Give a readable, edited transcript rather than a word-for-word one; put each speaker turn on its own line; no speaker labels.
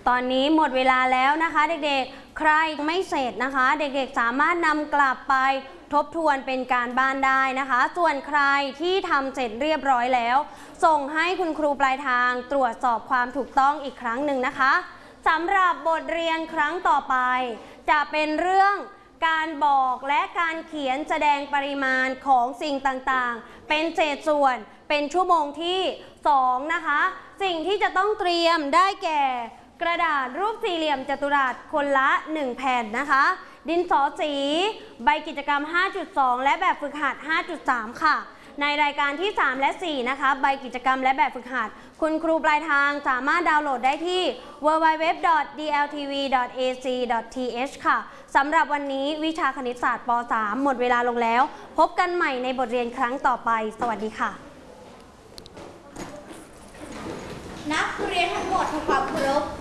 ตอนนี้หมดเวลาแล้วนะคะเด็กๆใครไม่เสร็จนะคะเด็กๆสามารถนำกลับไปทบทวนเป็นการบ้านได้นะคะส่วนใครที่ทำเสร็จเรียบร้อยแล้วส่งให้คุณครูปลายทางตรวจสอบความถูกต้องอีกครั้งหนึ่งนะคะสำหรับบทเรียนครั้งต่อไปจะเป็นเรื่องการบอกและการเขียนแสดงปริมาณของสิ่งต่างๆเป็นเศษส่วนเป็นชั่วโมงที่2นะคะสิ่งที่จะต้องเตรียมได้แก่กระดาษรูปสี่เหลี่ยมจัตุรัสคนละ1แผ่นนะคะดินสอสีใบกิจกรรม 5.2 และแบบฝึกหัด 5.3 ค่ะในรายการที่3และ4นะคะใบกิจกรรมและแบบฝึกหัดคุณครูปลายทางสามารถดาวน์โหลดได้ที่ www.dltv.ac.th ค่ะสำหรับวันนี้วิชาคณิตศาสตร์ป .3 หมดเวลาลงแล้วพบกันใหม่ในบทเรียนครั้งต่อไปสวัสดีค่ะ
นักเรียนทั้งหมดทำความเคารพ